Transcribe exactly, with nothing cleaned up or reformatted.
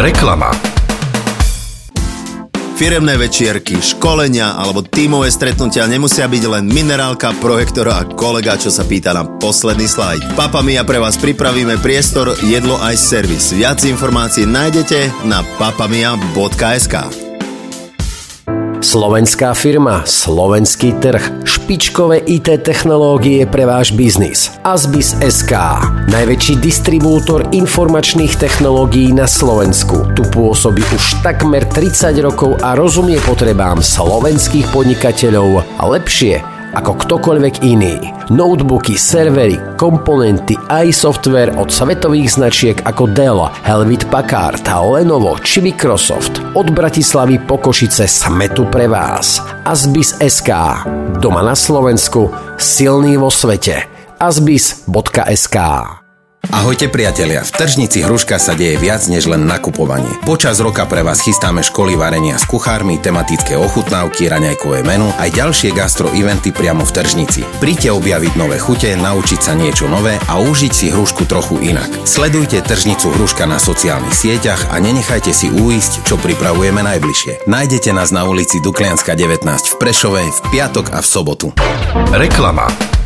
Reklama. Firemné večierky, školenia alebo tímové stretnutia nemusia byť len minerálka, projektor a kolega, čo sa pýta na posledný slajd. Papamia pre vás pripravíme priestor, jedlo aj servis. Viac informácií nájdete na papamia bodka es ká. Slovenská firma, slovenský trh, špičkové í té technológie pre váš biznis. Azbis bodka es ká, najväčší distribútor informačných technológií na Slovensku. Tu pôsobí už takmer tridsať rokov a rozumie potrebám slovenských podnikateľov lepšie ako ktokoľvek iný. Notebooky, servery, komponenty aj software od svetových značiek ako Dell, Hewlett Packard, Lenovo či Microsoft. Od Bratislavy po Košice sme tu pre vás. Azbis bodka es ká. Doma na Slovensku, silný vo svete. Azbis bodka es ká. Ahojte priatelia, v tržnici Hruška sa deje viac než len nakupovanie. Počas roka pre vás chystáme školy varenia s kuchármi, tematické ochutnávky, raňajkové menu aj ďalšie gastro-eventy priamo v tržnici. Príďte objaviť nové chute, naučiť sa niečo nové a užiť si Hrušku trochu inak. Sledujte tržnicu Hruška na sociálnych sieťach a nenechajte si uísť, čo pripravujeme najbližšie. Nájdete nás na ulici Duklianska devätnásť v Prešove v piatok a v sobotu. Reklama.